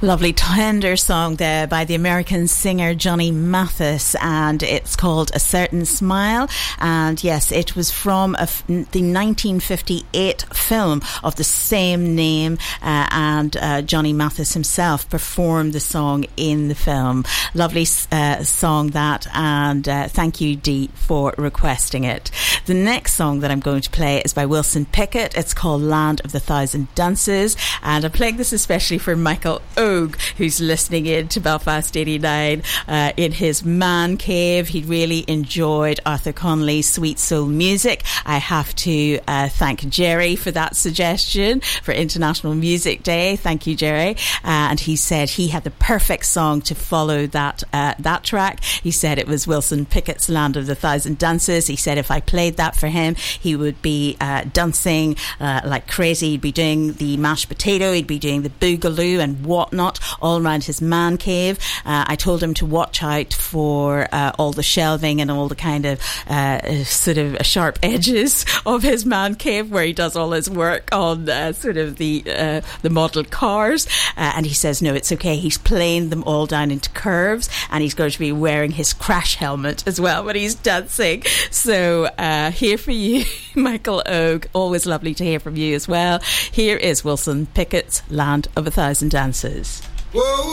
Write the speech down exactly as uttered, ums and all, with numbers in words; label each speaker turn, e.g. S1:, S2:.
S1: Lovely tender song there by the American singer Johnny Mathis, and it's called A Certain Smile. And yes, it was from a, the nineteen fifty-eight film of the same name, uh, and uh, Johnny Mathis himself performed the song in the film. Lovely uh, song that, and uh, thank you, Dee, for requesting it. The next song that I'm going to play is by Wilson Pickett. It's called Land of the Thousand Dances, and I'm playing this especially for Michael Ogue, who's listening in to Belfast eighty-nine uh, in his man cave. He really enjoyed Arthur Conley's sweet soul music. I have to uh, thank Jerry for that suggestion for International Music Day. Thank you, Jerry. Uh, and he said he had the perfect song to follow that uh, that track. He said it was Wilson Pickett's Land of the Thousand Dances. He said if I played that for him, he would be uh, dancing uh, like crazy. He'd be doing the mashed potato, he'd be doing the boogaloo and whatnot all around his man cave. Uh, I told him to watch out for uh, all the shelving and all the kind of uh, sort of sharp edges of his man cave where he does all his work on uh, sort of the uh, the model cars. Uh, and he says, no, it's okay. He's planed them all down into curves, and he's going to be wearing his crash helmet as well when he's dancing. So uh, here for you, Michael Ogue. Always lovely to hear from you as well. Here is Wilson Pickett's Land of a Thousand Dances.
S2: Whoa.